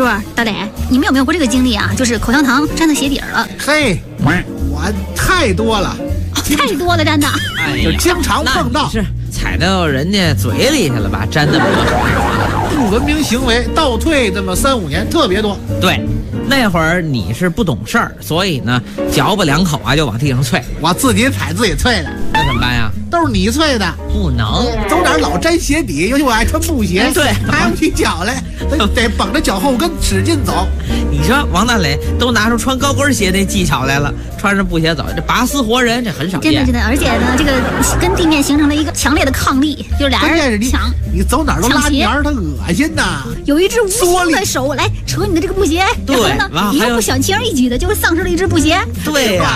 柱、大磊，你们有没有过这个经历啊？就是口香糖沾到鞋底了。 嘿，我太多了， 太多了，沾的。 哎呀， 就经常碰到。 是踩到人家嘴里去了吧？沾那么多， 不文明行为倒退这么3-5年特别多。 对。那会儿你是不懂事儿，所以呢，嚼吧2口啊就往地上啐。 我自己踩自己啐的， 那怎么办呀？ 都是你啐的， 不能走哪儿老沾鞋底，尤其我爱穿布鞋， 对， 抬不起脚来，得绷着脚后跟使劲走。 你说王大磊都拿出穿高跟鞋那技巧来了，穿着布鞋走，这拔丝活人这很少见。 真的，而且呢，这个跟地面形成了一个强烈的抗力，就是俩人抢。 你走哪儿都拉黏儿，它恶心呐。 有一只无形的手来扯你的这个布鞋， 对， 然后呢，你又不想轻而易举的就丧失了一只布鞋。 对呀。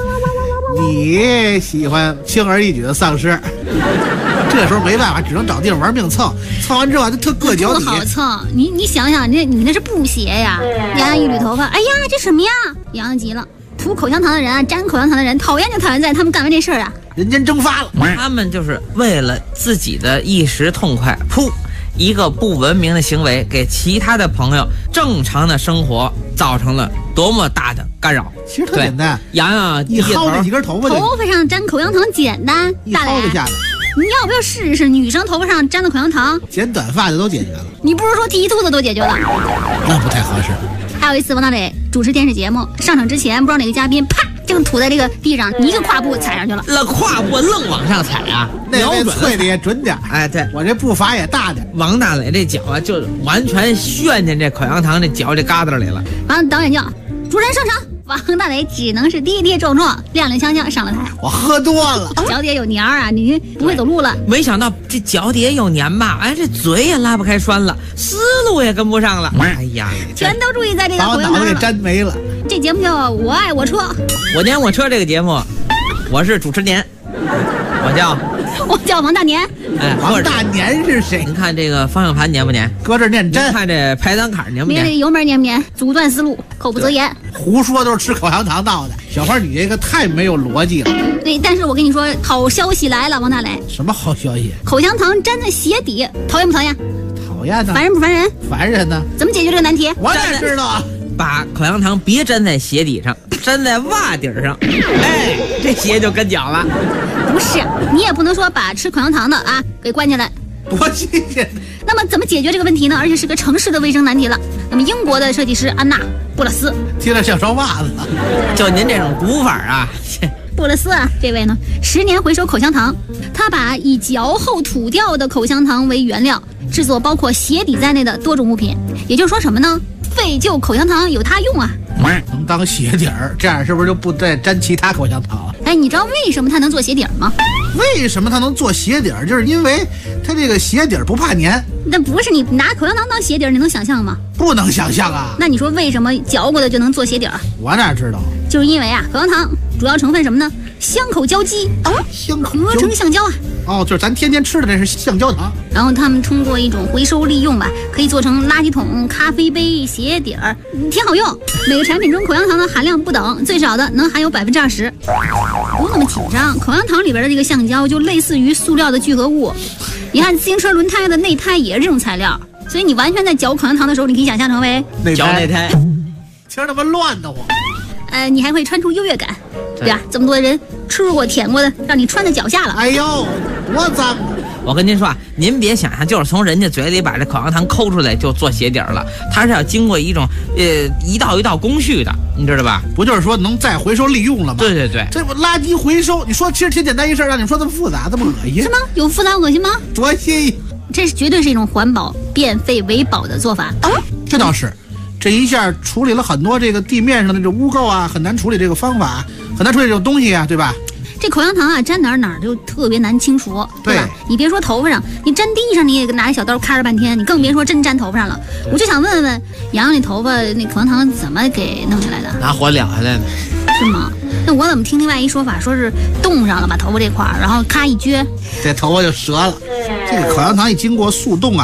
你喜欢轻而易举的丧失，这时候没办法，只能找地方玩命蹭，蹭完之后就特硌脚底。 不好蹭，你想想，你那是布鞋呀。洋洋一捋头发，哎呀，这什么呀？洋洋急了，涂口香糖的人啊，沾口香糖的人，讨厌就讨厌在他们干完这事儿啊， 人间蒸发了。 他们就是为了自己的一时痛快，噗，一个不文明的行为，给其他的朋友正常的生活造成了多么大的干扰。 其实特简单， 洋洋一薅这几根头发， 头发上沾口香糖简单， 一薅就下来。 你要不要试试？女生头发上沾了口香糖， 剪短发的都解决了。 你不是说剃秃子都解决了？ 那不太合适。 还有一次，王大磊主持电视节目，上场之前不知道哪个嘉宾啪正吐在这个地上，一个跨步踩上去了。 那跨步愣往上踩啊， 瞄准啐的也准点。 哎，对， 我这步伐也大点。 王大磊这脚啊，就完全陷进这口香糖这脚这疙瘩里了。 完了，导演叫主持人上场。王大磊只能是跌跌撞撞、踉踉跄跄上了台。 我喝多了， 脚底有黏儿啊，你不会走路了。 没想到这脚底有黏吧？哎，这嘴也拉不开栓了，思路也跟不上了。哎呀， 全都注意在这个口香糖上了。 把我脑子给粘没了。 这节目叫《我爱我车》， 我年我车这个节目，我是主持年，我叫王大年。 哎， 王大年是谁？ 您看这个方向盘黏不黏？ 搁这念真。 看这排档杆黏不黏？ 油门黏不黏？阻断思路，口不择言。 胡说都是吃口香糖闹的。小花，你这个太没有逻辑了。 对，但是我跟你说，好消息来了，王大磊。 什么好消息？ 口香糖粘在鞋底，讨厌不讨厌？ 讨厌呢。 烦人不烦人？ 烦人呢。 怎么解决这个难题？ 我哪知道啊？ 把口香糖别粘在鞋底上，粘在袜底上，哎，这鞋就跟脚了。 不是，你也不能说把吃口香糖的啊给关起来， 多新鲜。 那么怎么解决这个问题呢？而且是个城市的卫生难题了。那么英国的设计师安娜·布勒斯， 听着像双袜子。 就您这种读法啊， 布勒斯啊，这位呢，10年回收口香糖，他把以嚼后吐掉的口香糖为原料，制作包括鞋底在内的多种物品。也就是说什么呢？废旧口香糖有它用啊， 能当鞋底儿，这样是不是就不再沾其他口香糖了？ 哎，你知道为什么它能做鞋底儿吗？ 为什么它能做鞋底儿？就是因为它这个鞋底儿不怕粘。 那不是你拿口香糖当鞋底儿，你能想象吗？ 不能想象啊。 那你说为什么嚼过的就能做鞋底儿？ 我哪知道？ 就是因为啊，口香糖主要成分什么呢？香口胶基， 香口合成橡胶啊。 哦，就是咱天天吃的这是橡胶糖。 然后他们通过一种回收利用吧，可以做成垃圾桶、咖啡杯、鞋底儿，挺好用。每个产品中口香糖的含量不等，最少的能含有20%。不用那么紧张，口香糖里边的这个橡胶就类似于塑料的聚合物。你看自行车轮胎的内胎也是这种材料，所以你完全在嚼口香糖的时候，你可以想象成为嚼内胎， 听着他妈乱得慌。 你还会穿出优越感，对吧？这么多人吃过、舔过的，让你穿在脚下了。 哎呦，多脏！ 我跟您说啊，您别想象就是从人家嘴里把这口香糖抠出来就做鞋底儿了，它是要经过一种一道一道工序的，你知道吧？ 不就是说能再回收利用了吗？ 对对对， 这不垃圾回收，你说其实挺简单一事，让你说这么复杂，这么恶心？ 是吗？有复杂恶心吗？ 多新鲜！ 这是绝对是一种环保、变废为宝的做法。 这倒是。这一下处理了很多这个地面上的这污垢啊，很难处理这个方法，很难处理这种东西啊，对吧？ 这口香糖啊，粘哪儿就特别难清除，对吧？你别说头发上，你粘地上你也拿着小刀咔着半天，你更别说真粘头发上了。我就想问问洋洋，那头发那口香糖怎么给弄下来的？ 拿火燎下来的， 是吗？那我怎么听另外一说法，说是冻上了把头发这块儿，然后咔一撅， 这头发就折了。这个口香糖一经过速冻啊，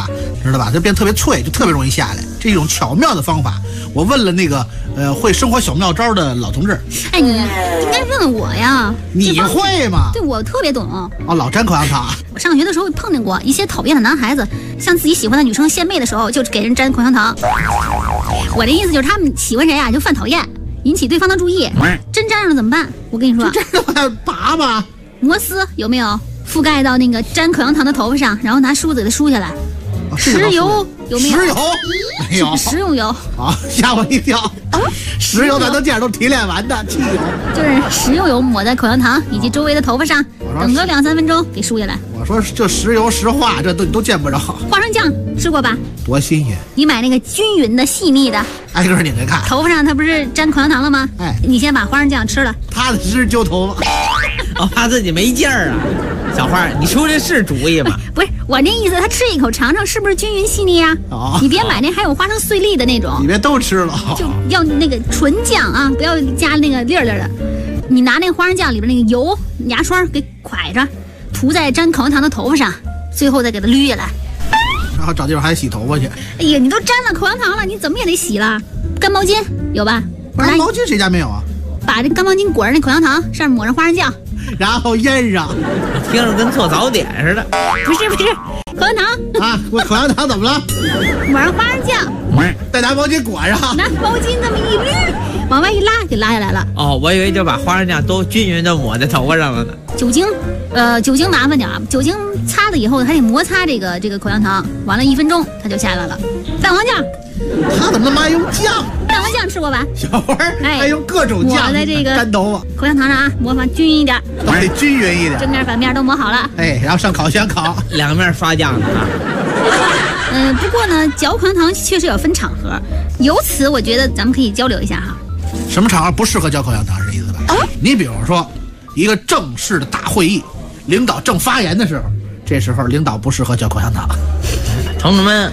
知道吧？它变特别脆，就特别容易下来。这一种巧妙的方法，我问了那个会生活小妙招的老同志。 哎，你应该问问我呀。 你会吗？ 对，我特别懂。 哦，老沾口香糖。 我上学的时候碰见过一些讨厌的男孩子，向自己喜欢的女生献媚的时候，就给人沾口香糖。我的意思就是他们喜欢谁啊，就犯讨厌，引起对方的注意。真沾上了怎么办？我跟你说， 这拔吧。 摩丝有没有覆盖到那个沾口香糖的头发上，然后拿梳子给它梳下来？石油有没有？ 石油没有。 食用油啊，吓我一跳！石油咱都见着都提炼完的，汽油就是食用油抹在口香糖以及周围的头发上，等个2-3分钟给梳下来。 我说这石油石化这都见不着。 花生酱吃过吧？ 多新鲜！ 你买那个均匀的细腻的， 挨个拧开看。 头发上它不是沾口香糖了吗？ 哎， 你先把花生酱吃了。 他的是揪头发， 我怕自己没劲儿啊。小花，你出这是主意吗？ 不是我那意思，他吃一口尝尝是不是均匀细腻呀？你别买那还有花生碎粒的那种， 你别都吃了， 就要那个纯酱啊，不要加那个粒儿的。你拿那个花生酱里边那个油牙刷给蒯着，涂在沾口香糖的头发上，最后再给它捋下来， 然后找地方还洗头发去。 哎呀，你都沾了口香糖了，你怎么也得洗了。干毛巾有吧？ 干毛巾谁家没有啊？ 把这干毛巾裹上那口香糖，上面抹上花生酱， 然后腌上。 听着跟做早点似的。 不是口香糖啊！我口香糖怎么了？ 抹上花生酱， 再拿毛巾裹上， 拿毛巾这么一捋，往外一拉就拉下来了。 哦，我以为就把花生酱都均匀的抹在头发上了呢。 酒精麻烦点啊，酒精擦了以后还得摩擦这个口香糖，完了1分钟它就下来了。蛋黄酱， 他怎么那么爱用酱？ 蛋黄酱吃过吧？ 小花爱用各种酱抹在这个沾头发， 口香糖上啊，抹上均匀一点， 都得均匀一点， 正面反面都抹好了。 哎，然后上烤箱烤， 两面刷酱的啊。 不过呢，嚼口香糖确实要分场合，由此我觉得咱们可以交流一下哈。 什么场合不适合嚼口香糖是意思吧？你比如说，一个正式的大会议，领导正发言的时候，这时候领导不适合嚼口香糖。 同志们，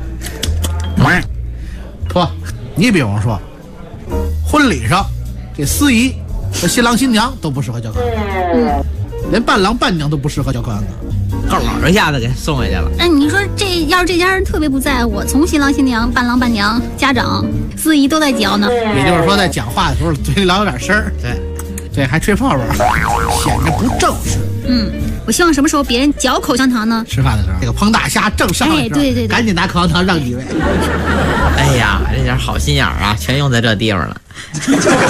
不，你比方说，婚礼上，这司仪和新郎新娘都不适合嚼口香糖，连伴郎伴娘都不适合嚼口香糖。 够老一下子给送回去了。 哎，你说要是这家人特别不在乎，从新郎新娘、伴郎伴娘、家长、司仪都在嚼呢。 也就是说，在讲话的时候嘴里老有点声儿，对，还吹泡泡，显得不正式。 我希望什么时候别人嚼口香糖呢？ 吃饭的时候，这个烹大虾正上来的时候， 对， 赶紧拿口香糖让几位。 哎呀，这点好心眼儿啊，全用在这地方了。